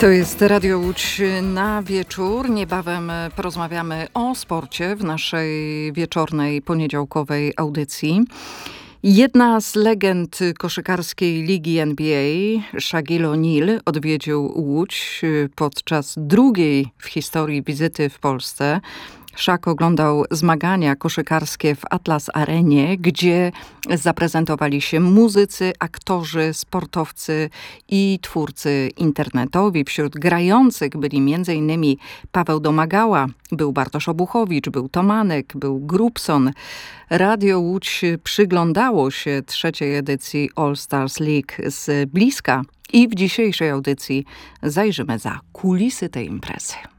To jest Radio Łódź na wieczór. Niebawem porozmawiamy o sporcie w naszej wieczornej, poniedziałkowej audycji. Jedna z legend koszykarskiej ligi NBA, Shaquille O'Neal, odwiedził Łódź podczas drugiej w historii wizyty w Polsce. Shaq oglądał zmagania koszykarskie w Atlas Arenie, gdzie zaprezentowali się muzycy, aktorzy, sportowcy i twórcy internetowi. Wśród grających byli m.in. Paweł Domagała, był Bartosz Obuchowicz, był Tomanek, był Grubson. Radio Łódź przyglądało się trzeciej edycji All Stars League z bliska i w dzisiejszej audycji zajrzymy za kulisy tej imprezy.